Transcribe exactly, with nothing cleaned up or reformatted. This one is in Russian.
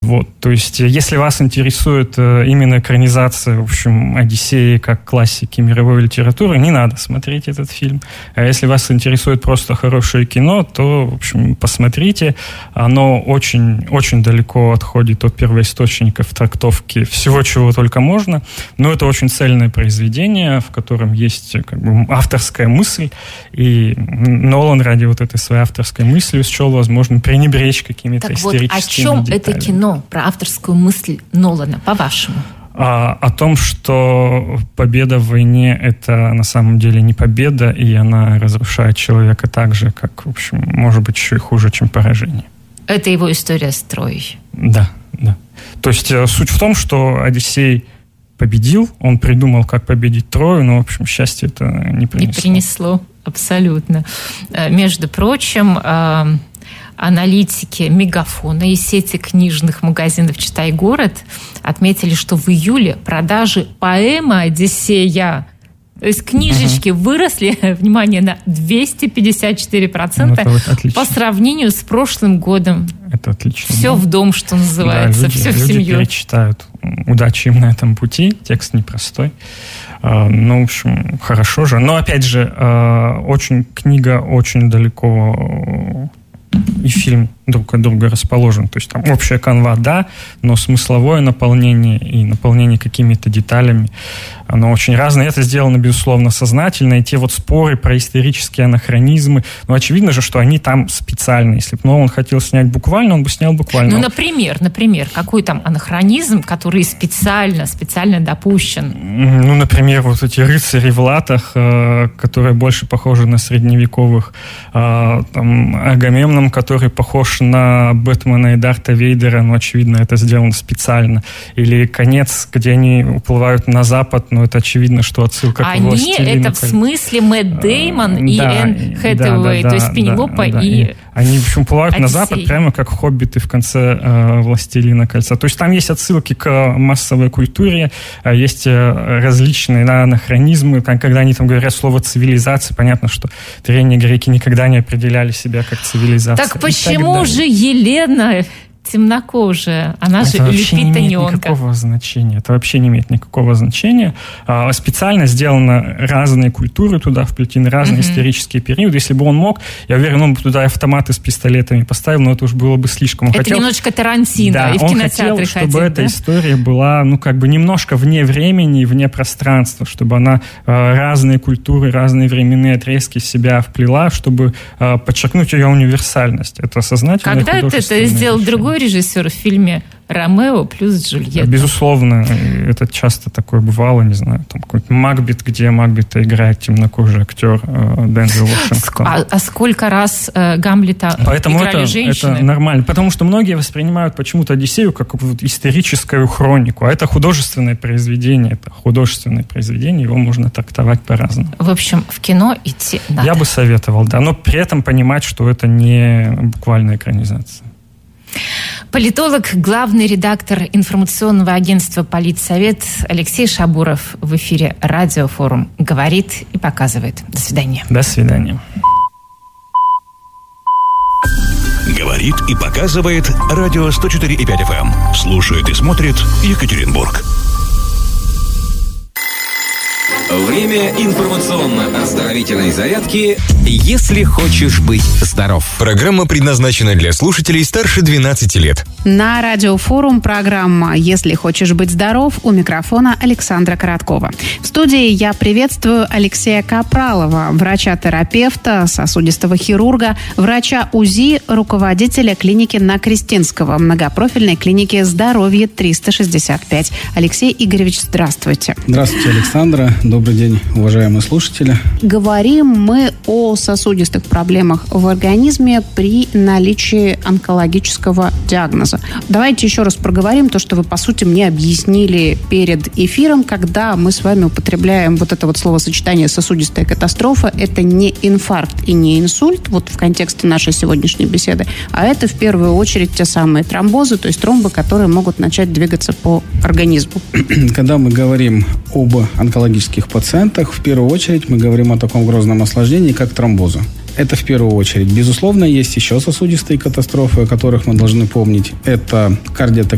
Вот, то есть, если вас интересует именно экранизация, в общем, «Одиссеи» как классики мировой литературы, не надо смотреть этот фильм. А если вас интересует просто хорошее кино, то, в общем, посмотрите. Оно очень, очень далеко отходит от первоисточников трактовки всего, чего только можно. Но это очень цельное произведение, в котором есть как бы авторская мысль. И Нолан ради вот этой своей авторской мысли счел возможным пренебречь какими-то так историческими вот, о чем деталями. Это кино про авторскую мысль Нолана, по-вашему? А, о том, что победа в войне – это на самом деле не победа, и она разрушает человека так же, как, в общем, может быть, еще и хуже, чем поражение. Это его история с Троей. Да, да. То есть суть в том, что Одиссей победил, он придумал, как победить Трою, но, в общем, счастье это не принесло. Не принесло, абсолютно. Между прочим, аналитики Мегафона и сети книжных магазинов «Читай город» отметили, что в июле продажи поэмы «Одиссея», то есть книжечки, угу. выросли, внимание, на двести пятьдесят четыре процента ну, вот по сравнению с прошлым годом. Это отлично. Все да? в дом, что называется, да, люди, все в люди семью. перечитают. Удачи им на этом пути. Текст непростой. Ну, в общем, хорошо же. Но, опять же, очень книга очень далеко и фильм друг от друга расположен. То есть там общая канва, да, но смысловое наполнение и наполнение какими-то деталями, оно очень разное. Это сделано, безусловно, сознательно. И те вот споры про исторические анахронизмы, ну, очевидно же, что они там специально. Если бы Нолан хотел снять буквально, он бы снял буквально. Ну, например, например, какой там анахронизм, который специально, специально допущен? Ну, например, вот эти рыцари в латах, которые больше похожи на средневековых, там, Агамемнон, который похож на Бэтмена и Дарта Вейдера, но, очевидно, это сделано специально. Или «Конец», где они уплывают на запад, но это очевидно, что отсылка они, к «Властелину». Они, это в смысле Мэтт Дэймон а, и да, Энн Хэтэуэй, да, да, то есть Пенелопа да, да, и... Они, в общем, плывают Одиссей. На запад, прямо как хоббиты в конце э, «Властелина кольца». То есть там есть отсылки к массовой культуре, э, есть э, различные да, анахронизмы. Когда они там говорят слово «цивилизация», понятно, что древние греки никогда не определяли себя как цивилизация. Так почему так же Елена темнокожая? Она это же вообще не имеет Липитоненко. никакого значения. Это вообще не имеет никакого значения. А, специально сделаны разные культуры туда вплетены, разные mm-hmm. исторические периоды. Если бы он мог, я уверен, он бы туда автоматы с пистолетами поставил, но это уж было бы слишком. Он это хотел, немножечко Тарантино, да, и в он кинотеатры хотел, чтобы ходил, эта да? история была, ну, как бы немножко вне времени и вне пространства, чтобы она э, разные культуры, разные временные отрезки в себя вплела, чтобы э, подчеркнуть ее универсальность. Это сознательное Когда это, это сделал решение. Другой режиссер в фильме «Ромео плюс Джульетта». Безусловно, это часто такое бывало, не знаю, там какой-то «Макбет», где Макбета играет темнокожий актер э, Дензел Вашингтон. А, а сколько раз э, Гамлета Поэтому играли это, женщины? это нормально, потому что многие воспринимают почему-то «Одиссею» как вот историческую хронику, а это художественное произведение, это художественное произведение, его можно трактовать по-разному. В общем, в кино идти надо. Я бы советовал, да, но при этом понимать, что это не буквальная экранизация. Политолог, главный редактор информационного агентства «Политсовет» Алексей Шабуров в эфире «Радиофорум» говорит и показывает. До свидания. До свидания. Говорит и показывает радио сто четыре и пять эф эм. Слушает и смотрит Екатеринбург. Время информационно-оздоровительной зарядки «Если хочешь быть здоров». Программа предназначена для слушателей старше двенадцати лет. На Радиофорум программа «Если хочешь быть здоров», у микрофона Александра Короткова. В студии я приветствую Алексея Капралова, врача-терапевта, сосудистого хирурга, врача УЗИ, руководителя клиники на Крестинского, многопрофильной клиники «Здоровье триста шестьдесят пять». Алексей Игоревич, здравствуйте. Здравствуйте, Александра. Добрый день, уважаемые слушатели. Говорим мы о сосудистых проблемах в организме при наличии онкологического диагноза. Давайте еще раз проговорим то, что вы, по сути, мне объяснили перед эфиром, когда мы с вами употребляем вот это вот словосочетание «сосудистая катастрофа». Это не инфаркт и не инсульт, вот в контексте нашей сегодняшней беседы, а это в первую очередь те самые тромбозы, то есть тромбы, которые могут начать двигаться по организму. Когда мы говорим об онкологических пациентах, в первую очередь мы говорим о таком грозном осложнении, как тромбозы. Это в первую очередь. Безусловно, есть еще сосудистые катастрофы, о которых мы должны помнить. Это кардиотоксикоз,